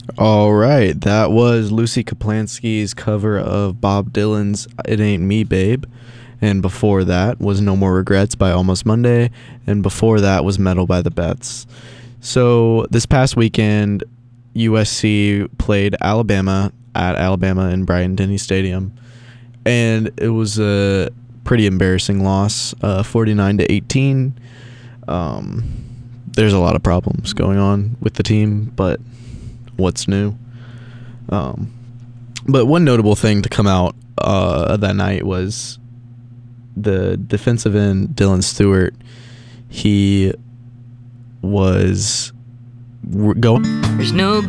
All right, that was Lucy Kaplansky's cover of Bob Dylan's "It Ain't Me, Babe," and before that was "No More Regrets" by Almost Monday, and before that was "Metal" by the Beths. So this past weekend, USC played Alabama at Alabama in Bryant-Denny Stadium, and it was a pretty embarrassing loss, 49-18. There's a lot of problems going on with the team, but what's new? But one notable thing to come out that night was the defensive end Dylan Stewart. He was going. There's no